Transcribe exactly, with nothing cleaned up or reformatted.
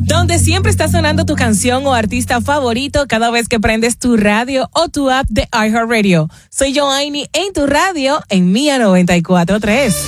donde siempre está sonando tu canción o artista favorito cada vez que prendes tu radio o tu app de iHeartRadio. Soy Joanny en tu radio en Mía noventa y cuatro punto tres.